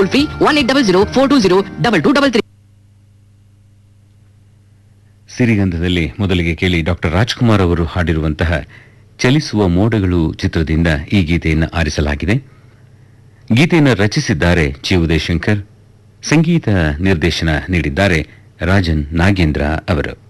Toll free 1800 420 2233. ಸಿರಿಗಂಧದಲ್ಲಿ ಮೊದಲಿಗೆ ಕೇಳಿ doctor Rajkumar ಅವರು ಹಾಡಿರುವಂತಹ ಚಲಿಸುವ ಮೋಡಗಳು ಚಿತ್ರದಿಂದ ಈ ಗೀತೆಯನ್ನು ಆರಿಸಲಾಗಿದೆ. ಗೀತೆಯನ್ನು ರಚಿಸಿದ್ದಾರೆ ಚಿ ಉದಯಶಂಕರ್, ಸಂಗೀತ ನಿರ್ದೇಶನ ನೀಡಿದ್ದಾರೆ ರಾಜನ್ ನಾಗೇಂದ್ರ ಅವರು.